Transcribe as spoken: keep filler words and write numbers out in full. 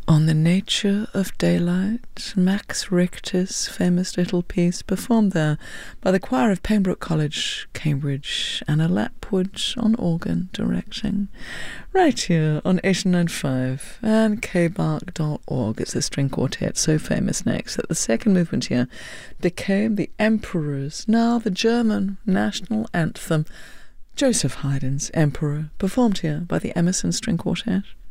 On the Nature of Daylight, Max Richter's famous little piece, performed there by the choir of Pembroke College, Cambridge, Anna Lapwood on organ directing. Right here on eighty-nine point five and k bark dot org. It's the string quartet, so famous next, that the second movement here became the Emperor's, now the German national anthem, Joseph Haydn's Emperor, performed here by the Emerson String Quartet.